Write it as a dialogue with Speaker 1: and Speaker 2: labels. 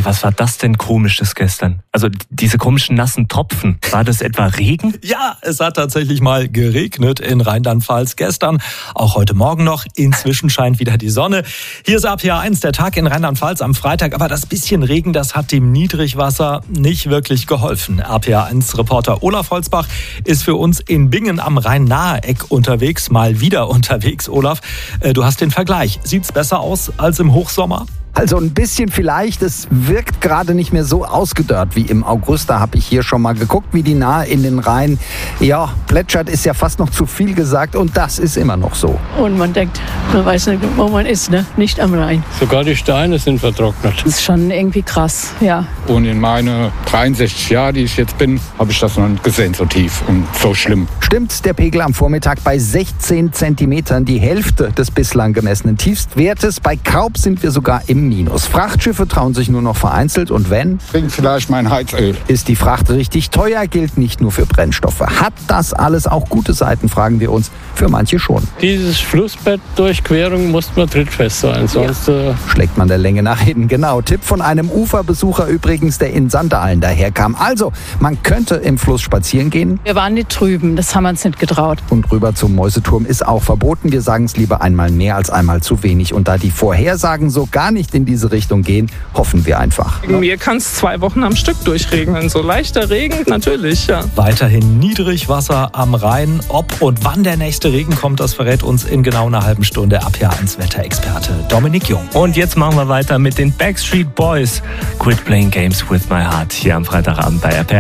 Speaker 1: was war das denn Komisches gestern? Also diese komischen nassen Tropfen, war das etwa Regen?
Speaker 2: Ja, es hat tatsächlich mal geregnet in Rheinland-Pfalz gestern. Auch heute Morgen noch. Inzwischen scheint wieder die Sonne. Hier ist RPA 1, der Tag in Rheinland-Pfalz am Freitag. Aber das bisschen Regen, das hat dem Niedrigwasser nicht wirklich geholfen. RPA 1-Reporter Olaf Holzbach ist für uns in Bingen am Rhein-Nahe-Eck unterwegs. Mal wieder unterwegs, Olaf. Du hast den Vergleich. Sieht's besser aus als im Hochsommer?
Speaker 3: Also ein bisschen vielleicht, es wirkt gerade nicht mehr so ausgedörrt wie im August. Da habe ich hier schon mal geguckt, wie die Nahe in den Rhein, ja, plätschert ist ja fast noch zu viel gesagt und das ist immer noch so.
Speaker 4: Und man denkt, man weiß nicht, wo man ist, ne? Nicht am Rhein.
Speaker 5: Sogar die Steine sind vertrocknet.
Speaker 4: Das ist schon irgendwie krass, ja.
Speaker 5: Und in meine 63 Jahren, die ich jetzt bin, habe ich das noch nicht gesehen, so tief und so schlimm.
Speaker 3: Stimmt, der Pegel am Vormittag bei 16 Zentimetern, die Hälfte des bislang gemessenen Tiefstwertes. Bei Kaub sind wir sogar im Minus. Frachtschiffe trauen sich nur noch vereinzelt und wenn,
Speaker 5: Bringt vielleicht mein Heizöl.
Speaker 3: ist die Fracht richtig teuer, gilt nicht nur für Brennstoffe. Hat das alles auch gute Seiten, fragen wir uns. Für manche schon.
Speaker 5: Dieses Flussbettdurchquerung muss man trittfest sein, sonst
Speaker 3: Schlägt man der Länge nach hin. Genau, Tipp von einem Uferbesucher übrigens, der in Sandalen daherkam. Also, man könnte im Fluss spazieren gehen.
Speaker 4: Wir waren nicht drüben, das haben wir uns nicht getraut.
Speaker 3: Und rüber zum Mäuseturm ist auch verboten. Wir sagen es lieber einmal mehr als einmal zu wenig. Und da die Vorhersagen so gar nicht in diese Richtung gehen, hoffen wir einfach.
Speaker 6: Mir kann es 2 Wochen am Stück durchregnen. So leichter Regen, natürlich, ja.
Speaker 2: Weiterhin Niedrigwasser am Rhein. Ob und wann der nächste Regen kommt, das verrät uns in genau einer halben Stunde RPA 1 Wetterexperte Dominik Jung.
Speaker 1: Und jetzt machen wir weiter mit den Backstreet Boys. Quit playing games with my heart hier am Freitagabend bei RPA.